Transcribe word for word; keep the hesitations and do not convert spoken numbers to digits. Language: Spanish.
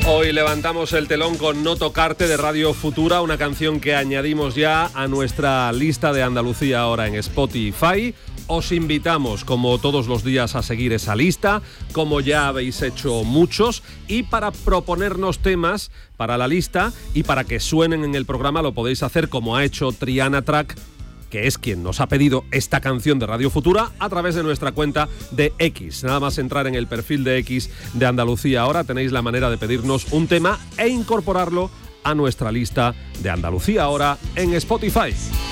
Hoy levantamos el telón con No Tocarte de Radio Futura, una canción que añadimos ya a nuestra lista de Andalucía ahora en Spotify. Os invitamos, como todos los días, a seguir esa lista, como ya habéis hecho muchos, y para proponernos temas para la lista y para que suenen en el programa lo podéis hacer como ha hecho Triana Track, que es quien nos ha pedido esta canción de Radio Futura, a través de nuestra cuenta de X. Nada más entrar en el perfil de X de Andalucía Ahora, tenéis la manera de pedirnos un tema e incorporarlo a nuestra lista de Andalucía Ahora en Spotify.